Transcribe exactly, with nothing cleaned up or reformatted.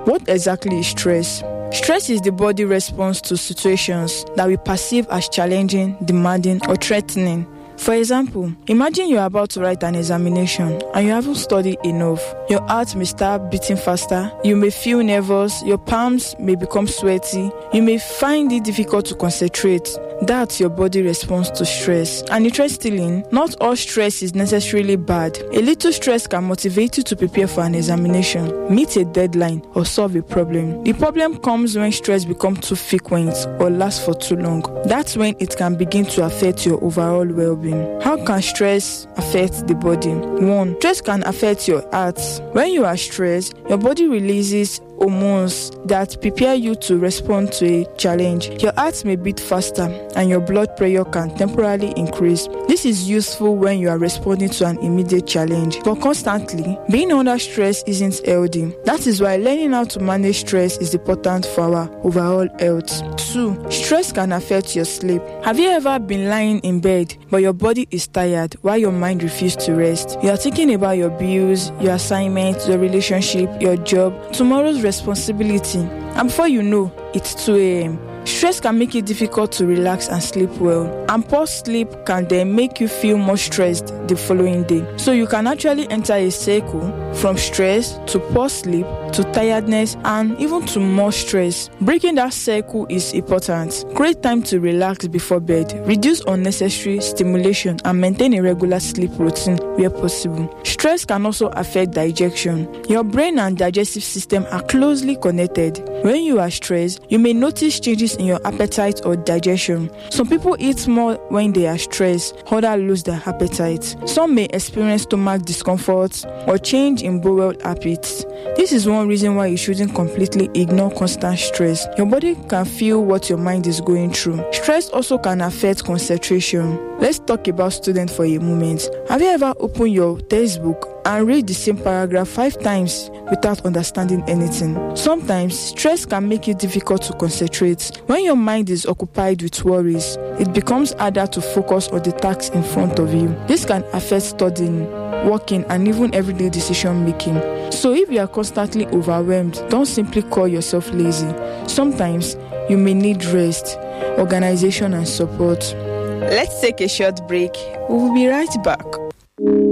What exactly is stress? Stress is the body response to situations that we perceive as challenging, demanding, or threatening. For example, imagine you're about to write an examination and you haven't studied enough. Your heart may start beating faster, you may feel nervous, your palms may become sweaty, you may find it difficult to concentrate. That's your body response to stress. And interestingly, not all stress is necessarily bad. A little stress can motivate you to prepare for an examination, meet a deadline, or solve a problem. The problem comes when stress becomes too frequent or lasts for too long. That's when it can begin to affect your overall well-being. How can stress affect the body? One, stress can affect your heart. When you are stressed, your body releases hormones that prepare you to respond to a challenge. Your heart may beat faster and your blood pressure can temporarily increase. This is useful when you are responding to an immediate challenge, but constantly being under stress isn't healthy. That is why learning how to manage stress is important for our overall health. Two, stress can affect your sleep. Have you ever been lying in bed but your body is tired while your mind refuses to rest? You are thinking about your bills, your assignments, your relationship, your job, tomorrow's responsibility, and before you know, it's two a.m. Stress can make it difficult to relax and sleep well, and poor sleep can then make you feel more stressed the following day. So you can actually enter a cycle from stress to poor sleep to tiredness and even to more stress. Breaking that cycle is important. Create time to relax before bed, reduce unnecessary stimulation, and maintain a regular sleep routine where possible. Stress can also affect digestion. Your brain and digestive system are closely connected. When you are stressed, you may notice changes in your appetite or digestion. Some people eat more when they are stressed, others lose their appetite. Some may experience stomach discomfort or change in bowel habits. This is one reason why you shouldn't completely ignore constant stress. Your body can feel what your mind is going through. Stress also can affect concentration. Let's talk about students for a moment. Have you ever opened your textbook and read the same paragraph five times without understanding anything? Sometimes stress can make it difficult to concentrate. When your mind is occupied with worries, it becomes harder to focus on the tasks in front of you. This can affect studying, working, and even everyday decision making. So if you are constantly overwhelmed, don't simply call yourself lazy. Sometimes you may need rest, organization, and support. Let's take a short break. We will be right back.